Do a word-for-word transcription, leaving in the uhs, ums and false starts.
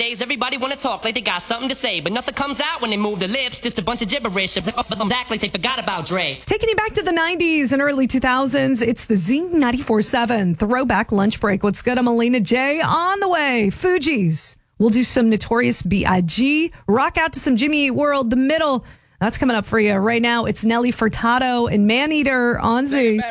Nowadays, everybody want to talk like they got something to say, but nothing comes out when they move their lips. Just a bunch of gibberish. Act like they forgot about Dre. Taking you back to the nineties and early two thousands, it's the Zing ninety-four seven Throwback Lunch Break. What's good? I'm Alina J. On the way, Fugees. We'll do some Notorious B I G Rock out to some Jimmy Eat World. The Middle. That's coming up for you right now. It's Nelly Furtado and Maneater on Z.